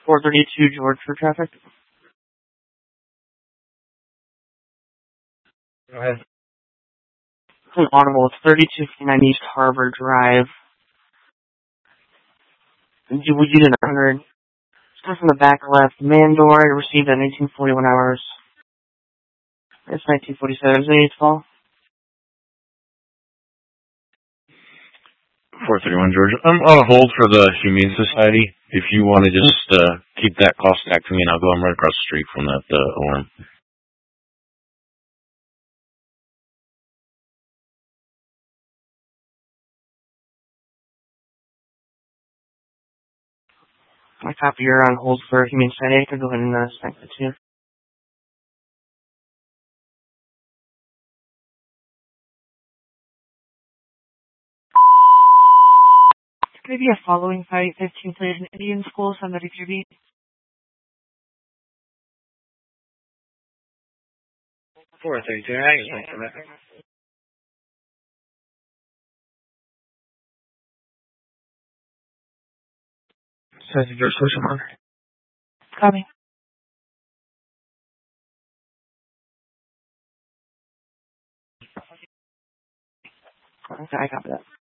432 George for traffic. Go ahead. It's an audible. It's 3259 East Harbor Drive. Would you do 900? Start from the back left. Man door, I received at 1941 hours. It's 1947. Is it fall? 431 Georgia. I'm on a hold for the Humane Society. If you want to just keep that call stacked to me, and I'll go. I'm right across the street from that alarm. I copy you're on hold for Humane Society. I can go ahead and stack that too. Could be a following fight 15 players in Indian school, somebody to beat. 432, I just went for that. Says your social monitor. Copy. Okay, I copy that.